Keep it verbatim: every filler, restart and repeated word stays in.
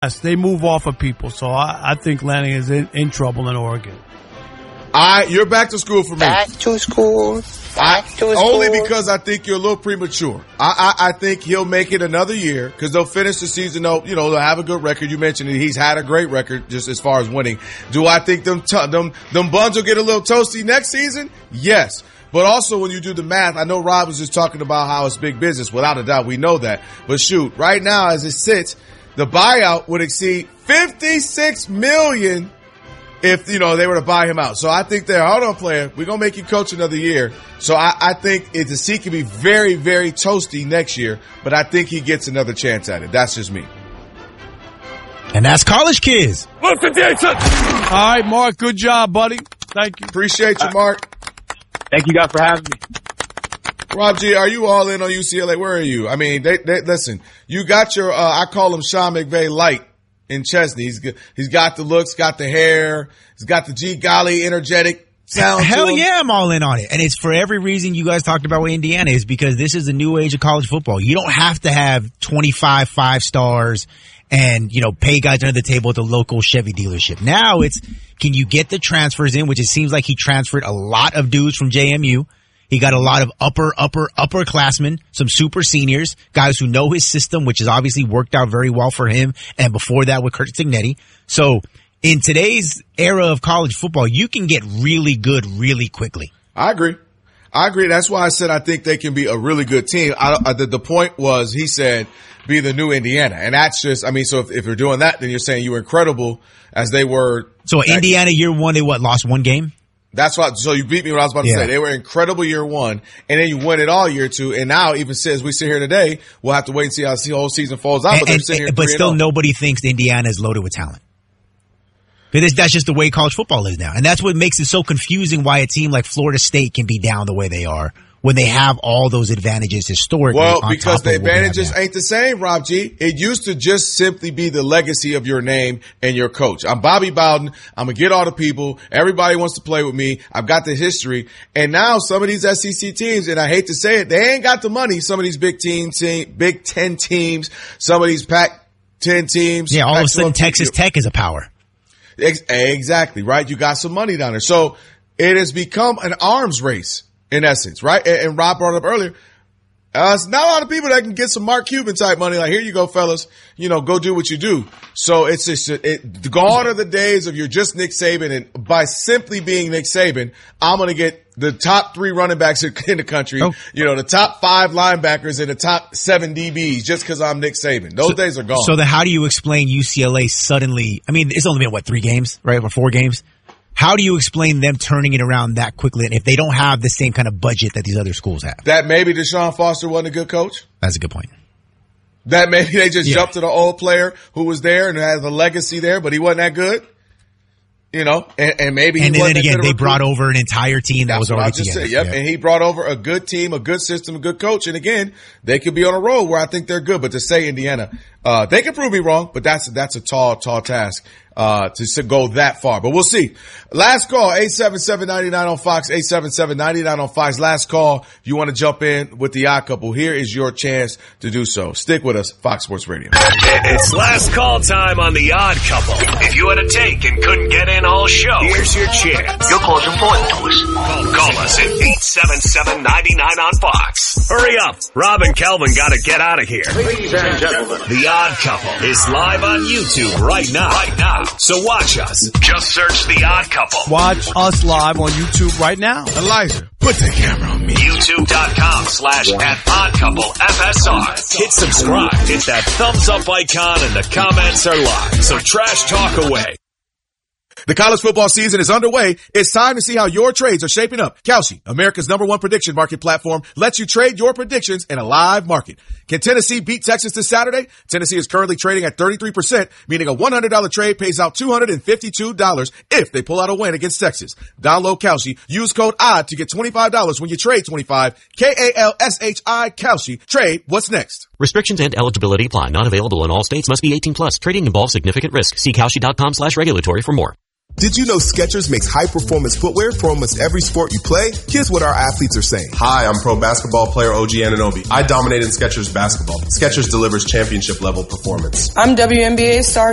They move off of people, so I, I think Lanning is in, in trouble in Oregon. I, you're back to school for me. Back to school. Back to school. Only because I think you're a little premature. I, I, I think he'll make it another year because they'll finish the season. They'll, you know, they'll have a good record. You mentioned it. He's had a great record just as far as winning. Do I think them t- them them buns will get a little toasty next season? Yes. But also when you do the math, I know Rob was just talking about how it's big business. Without a doubt, we know that. But shoot, right now as it sits, the buyout would exceed fifty-six million dollars if, you know, they were to buy him out. So I think they're, hold on, player, we're going to make you coach another year. So I, I think it, the seat can be very, very toasty next year, but I think he gets another chance at it. That's just me. And that's College Kids. Listen, Jason. All right, Mark, good job, buddy. Thank you. Appreciate you, Mark. Thank you guys for having me. Rob G, are you all in on U C L A? Where are you? I mean, they, they listen, you got your, uh, I call him Sean McVay light. In Chesney, he's he's got the looks, got the hair, he's got the G golly energetic sound. Hell to him. yeah, I'm all in on it, and it's for every reason you guys talked about with Indiana is because this is the new age of college football. You don't have to have twenty-five five stars and you know pay guys under the table at the local Chevy dealership. Now it's can you get the transfers in, which it seems like he transferred a lot of dudes from J M U. He got a lot of upper, upper, upperclassmen, some super seniors, guys who know his system, which has obviously worked out very well for him. And before that with Kurt Cignetti. So in today's era of college football, you can get really good really quickly. I agree. I agree. That's why I said I think they can be a really good team. I, I, the, the point was he said be the new Indiana. And that's just, I mean, so if, if you're doing that, then you're saying you were incredible as they were. So Indiana year one, they what, lost one game? That's what, so you beat me what I was about to yeah. say. They were incredible year one, and then you win it all year two, and now even since we sit here today, we'll have to wait and see how the whole season falls out. And, but they're and, sitting here but still oh. nobody thinks Indiana is loaded with talent. Because that's just the way college football is now. And that's what makes it so confusing why a team like Florida State can be down the way they are when they have all those advantages historically. Well, because the advantages ain't the same, Rob G. It used to just simply be the legacy of your name and your coach. I'm Bobby Bowden. I'm going to get all the people. Everybody wants to play with me. I've got the history. And now some of these S E C teams, and I hate to say it, they ain't got the money. Some of these big team, team Big Ten teams, some of these Pac ten teams. Yeah, all Pac of a sudden Texas teams. Tech is a power. Exactly, right? You got some money down there. So it has become an arms race. In essence, right? And, and Rob brought it up earlier. Uh, it's not a lot of people that can get some Mark Cuban type money. Like, here you go, fellas. You know, go do what you do. So it's just, it, gone are the days of you're just Nick Saban. And by simply being Nick Saban, I'm going to get the top three running backs in the country, oh. you know, the top five linebackers and the top seven D Bs just because I'm Nick Saban. Those so, days are gone. So then how do you explain U C L A suddenly? I mean, it's only been, what, three games, right? Or four games? How do you explain them turning it around that quickly if they don't have the same kind of budget that these other schools have? That maybe Deshaun Foster wasn't a good coach? That's a good point. That maybe they just yeah. jumped to the old player who was there and has a legacy there, but he wasn't that good? You know, and, and maybe he and wasn't then again, they recruit. brought over an entire team that That's was already I just together. Said, yep, yeah. and he brought over a good team, a good system, a good coach. And again, they could be on a road where I think they're good. But to say Indiana, uh, they can prove me wrong, but that's that's a tall, tall task uh to go that far. But we'll see. Last call, eight seven seven, nine nine on Fox, eight seven seven, nine nine on Fox. Last call. If you want to jump in with the Odd Couple, here is your chance to do so. Stick with us, Fox Sports Radio. It's last call time on the Odd Couple. If you had a take and couldn't get in all show, here's your chance. Your call's important to us. Call, call us at eight seven seven, nine nine on Fox. Hurry up. Rob and Kelvin got to get out of here. Ladies and gentlemen, The Odd Couple is live on YouTube right now. Right now. So watch us. Just search The Odd Couple. Watch us live on YouTube right now. Elijah, put the camera on me. YouTube.com slash at Odd Couple F S R. Hit subscribe. Hit that thumbs up icon and the comments are live. So trash talk away. The college football season is underway. It's time to see how your trades are shaping up. Kalshi, America's number one prediction market platform, lets you trade your predictions in a live market. Can Tennessee beat Texas this Saturday? Tennessee is currently trading at thirty-three percent, meaning a one hundred dollars trade pays out two hundred fifty-two dollars if they pull out a win against Texas. Download Kalshi. Use code ODD to get twenty-five dollars when you trade twenty-five. K A L S H I, Kalshi. Trade what's next. Restrictions and eligibility apply. Not available in all states. Must be eighteen plus. Trading involves significant risk. See Kalshi.com slash regulatory for more. Did you know Skechers makes high-performance footwear for almost every sport you play? Here's what our athletes are saying. Hi, I'm pro basketball player O G Anunoby. I dominate in Skechers basketball. Skechers delivers championship-level performance. I'm W N B A star